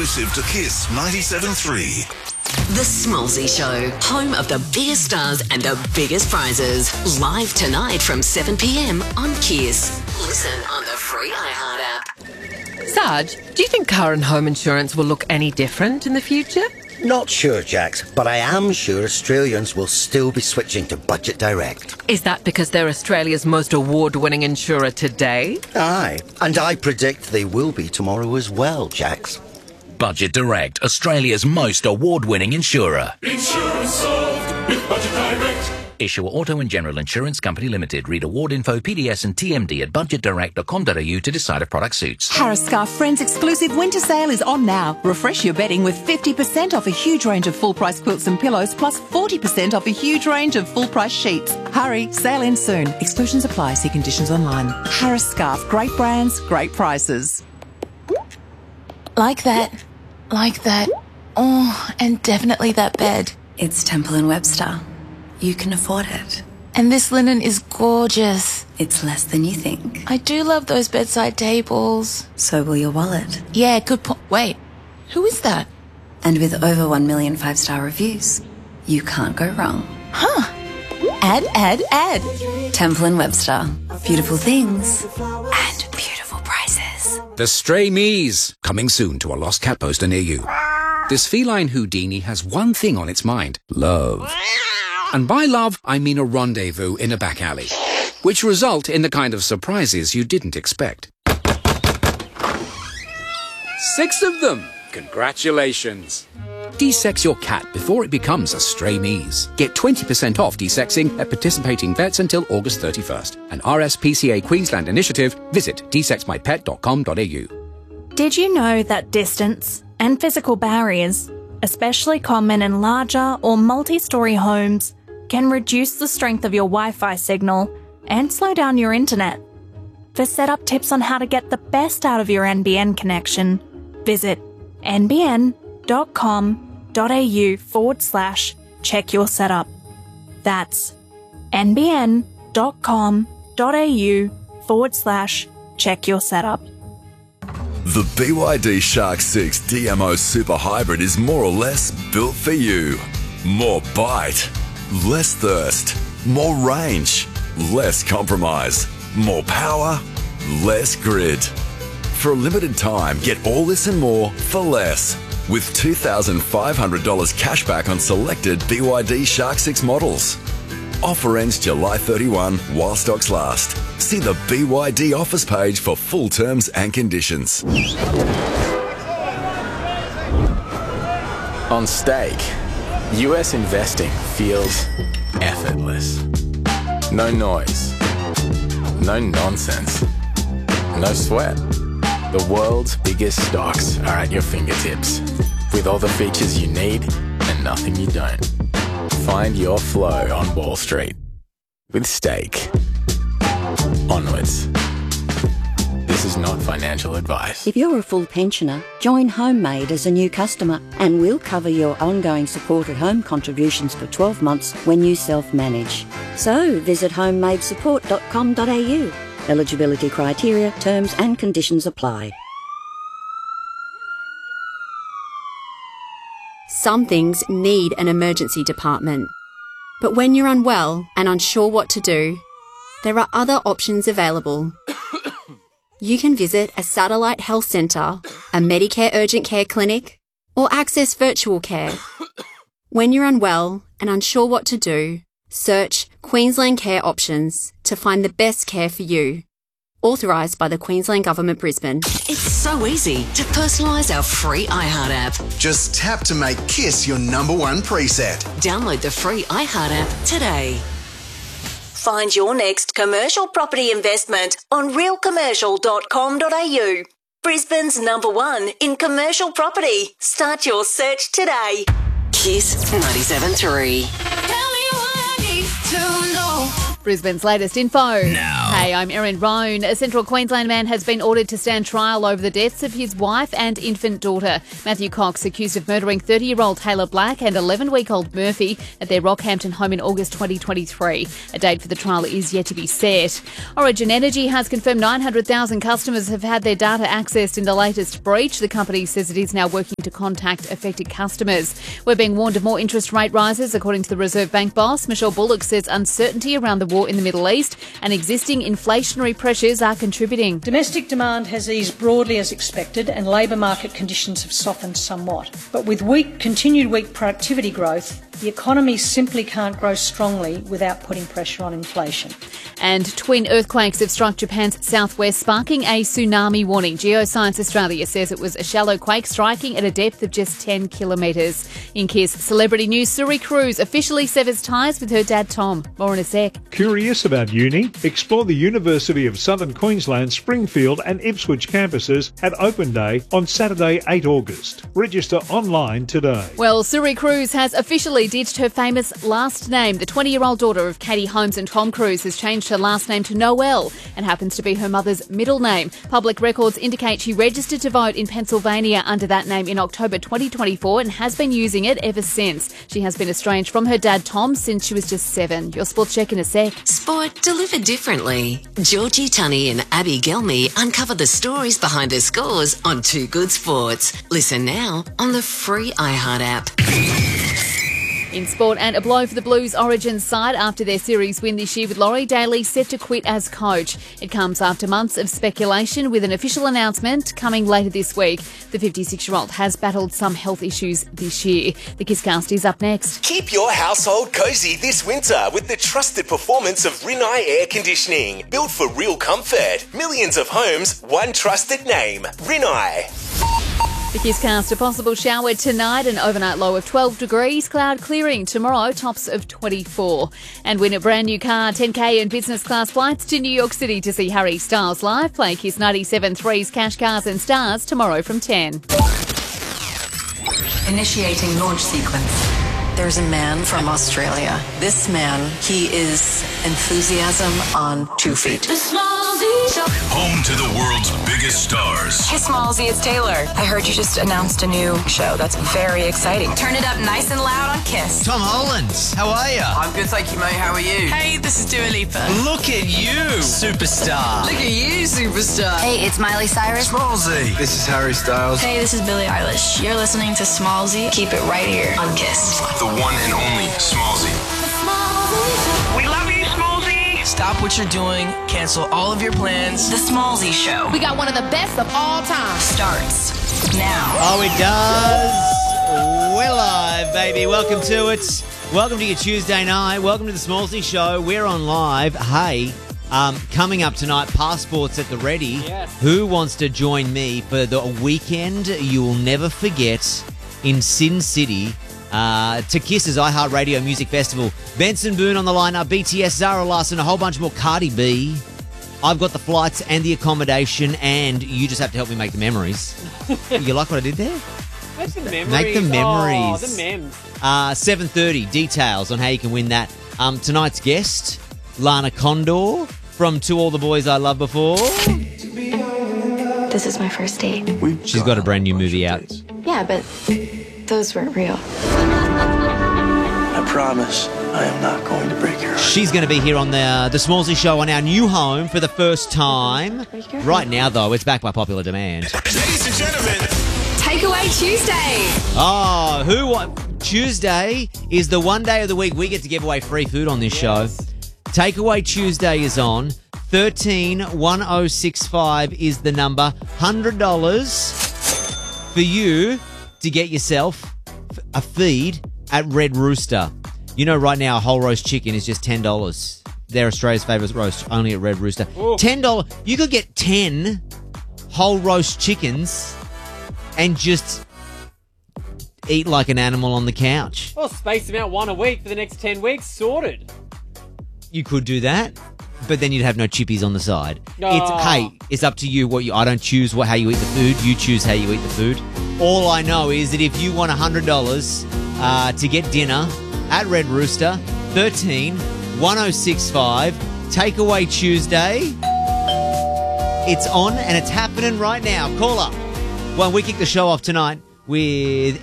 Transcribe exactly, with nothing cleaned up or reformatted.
exclusive to Kiss ninety-seven point three. The Smallsy Show, home of the biggest stars and the biggest prizes. Live tonight from seven p.m. on Kiss. Listen on the free iHeart app. Sarge, do you think car and home insurance will look any different in the future? Not sure, Jax, but I am sure Australians will still be switching to Budget Direct. Is that because they're Australia's most award-winning insurer today? Aye, and I predict they will be tomorrow as well, Jax. Budget Direct, Australia's most award-winning insurer. Insurance solved with Budget Direct. Issuer Auto and General Insurance Company Limited. Read award info, P D S and T M D at budget direct dot com dot a u to decide if product suits. Harris Scarf Friends exclusive winter sale is on now. Refresh your bedding with fifty percent off a huge range of full-price quilts and pillows, plus forty percent off a huge range of full-price sheets. Hurry, sale ends soon. Exclusions apply. See conditions online. Harris Scarf. Great brands, great prices. Like that. Like that. Oh, and definitely that bed. It's Temple and Webster. You can afford it. And this linen is gorgeous. It's less than you think. I do love those bedside tables. So will your wallet. Yeah, good point. Wait, who is that? And with over one million five-star reviews, you can't go wrong. Huh. Add, add, add. Temple and Webster. Beautiful things and beautiful prices. The Stray Me's, coming soon to a Lost Cat poster near you. This feline Houdini has one thing on its mind: love. And by love, I mean a rendezvous in a back alley, which result in the kind of surprises you didn't expect. Six of them! Congratulations! De-sex your cat before it becomes a Stray Me's. Get twenty percent off de-sexing at participating vets until August thirty-first. An R S P C A Queensland initiative. Visit de sex my pet dot com dot a u. Did you know that distance and physical barriers, especially common in larger or multi-storey homes, can reduce the strength of your Wi-Fi signal and slow down your internet? For setup tips on how to get the best out of your N B N connection, visit n b n dot com dot a u forward slash check your setup. That's n b n dot com dot a u forward slash check your setup. The B Y D Shark six D M O Super Hybrid is more or less built for you. More bite, less thirst, more range, less compromise, more power, less grid. For a limited time, get all this and more for less, with two thousand five hundred dollars cash back on selected B Y D Shark six models. Offer ends July thirty-first while stocks last. See the B Y D offers page for full terms and conditions. On Stake, U S investing feels effortless. No noise, no nonsense, no sweat. The world's biggest stocks are at your fingertips, with all the features you need and nothing you don't. Find your flow on Wall Street with Stake. Onwards. This is not financial advice. If you're a full pensioner, join Homemade as a new customer and we'll cover your ongoing supported home contributions for twelve months when you self-manage. So visit homemade support dot com dot a u. Eligibility criteria, terms and conditions apply. Some things need an emergency department. But when you're unwell and unsure what to do, there are other options available. You can visit a satellite health centre, a Medicare urgent care clinic, or access virtual care. When you're unwell and unsure what to do, search Queensland Care Options to find the best care for you. Authorised by the Queensland Government, Brisbane. It's so easy to personalise our free iHeart app. Just tap to make Kiss your number one preset. Download the free iHeart app today. Find your next commercial property investment on real commercial dot com dot a u. Brisbane's number one in commercial property. Start your search today. Kiss ninety-seven point three. Tell me what I need to know. Brisbane's latest info. Now. Hey, I'm Erin Roan. A Central Queensland man has been ordered to stand trial over the deaths of his wife and infant daughter. Matthew Cox, accused of murdering thirty-year-old Taylor Black and eleven-week-old Murphy at their Rockhampton home in August twenty twenty-three. A date for the trial is yet to be set. Origin Energy has confirmed nine hundred thousand customers have had their data accessed in the latest breach. The company says it is now working to contact affected customers. We're being warned of more interest rate rises, according to the Reserve Bank boss. Michelle Bullock says uncertainty around the war in the Middle East and existing inflationary pressures are contributing. Domestic demand has eased broadly as expected and labour market conditions have softened somewhat. But with weak, continued weak productivity growth, the economy simply can't grow strongly without putting pressure on inflation. And twin earthquakes have struck Japan's southwest, sparking a tsunami warning. Geoscience Australia says it was a shallow quake striking at a depth of just ten kilometres. In Kiss celebrity news, Suri Cruise officially severs ties with her dad Tom. More in a sec. Curious about uni? Explore the University of Southern Queensland, Springfield and Ipswich campuses at Open Day on Saturday, the eighth of August. Register online today. Well, Suri Cruise has officially ditched her famous last name. The twenty-year-old daughter of Katie Holmes and Tom Cruise has changed her last name to Noel and happens to be her mother's middle name. Public records indicate she registered to vote in Pennsylvania under that name in October twenty twenty-four and has been using it ever since. She has been estranged from her dad Tom since she was just seven. Your sports check in a sec. Sport delivered differently. Georgie Tunney and Abby Gelmy uncover the stories behind her scores on Two Good Sports. Listen now on the free iHeart app. In sport, and a blow for the Blues Origin side after their series win this year, with Laurie Daly set to quit as coach. It comes after months of speculation, with an official announcement coming later this week. The fifty-six-year-old has battled some health issues this year. The Kisscast is up next. Keep your household cosy this winter with the trusted performance of Rinnai Air Conditioning. Built for real comfort. Millions of homes, one trusted name. Rinnai. The Kisscast, a possible shower tonight, an overnight low of twelve degrees, cloud clearing tomorrow, tops of twenty-four. And win a brand new car, ten K and business class flights to New York City to see Harry Styles live. Play Kiss ninety-seven point three's Cash Cars and Stars tomorrow from ten. Initiating launch sequence. There's a man from Australia. This man, he is enthusiasm on two feet. Home to the world's biggest stars. Hey, Smallsy, it's Taylor. I heard you just announced a new show. That's very exciting. Turn it up nice and loud on Kiss. Tom Holland, how are you? I'm good, thank you, mate. How are you? Hey, this is Dua Lipa. Look at you, superstar. Look at you, superstar. Hey, it's Miley Cyrus. Smallsy. This is Harry Styles. Hey, this is Billie Eilish. You're listening to Smallsy. Keep it right here on Kiss. The one and only Smallsy. We love you, Smallsy. Stop what you're doing. Cancel all of your plans. The Smallsy Show. We got one of the best of all time. Starts now. Oh, it does. We're live, baby. Welcome to it. Welcome to your Tuesday night. Welcome to the Smallsy Show. We're on live. Hey, um, coming up tonight, passports at the ready. Yes. Who wants to join me for the weekend you will never forget in Sin City? Uh, to Kiss's iHeartRadio Music Festival. Benson Boone on the lineup, B T S, Zara Larsson, a whole bunch more, Cardi B. I've got the flights and the accommodation, and you just have to help me make the memories. You like what I did there? Make the memories. Make the memories. Oh, the memes. Uh, seven thirty, details on how you can win that. Um, tonight's guest, Lana Condor, from To All the Boys I Loved Before. This is my first date. She's got a brand new movie out. Yeah, but those weren't real. I promise I am not going to break your heart. She's going to be here on the uh, the Smallsy Show on our new home for the first time. Right now, though, it's back by popular demand. Ladies and gentlemen, Takeaway Tuesday. Oh, who want Tuesday is the one day of the week we get to give away free food on this yes. show. Takeaway Tuesday is on. thirteen one oh six five is the number. one hundred dollars for you to get yourself a feed at Red Rooster. You know, right now, a whole roast chicken is just ten dollars. They're Australia's favourite roast, only at Red Rooster. Ooh. ten dollars. You could get ten whole roast chickens and just eat like an animal on the couch. Well, space them out one a week for the next ten weeks. Sorted. You could do that, but then you'd have no chippies on the side. Oh. It's hey, it's up to you. What you? I don't choose what how you eat the food. You choose how you eat the food. All I know is that if you want one hundred dollars uh, to get dinner at Red Rooster, thirteen one oh six five. Takeaway Tuesday. It's on and it's happening right now. Call up. Well, we kick the show off tonight with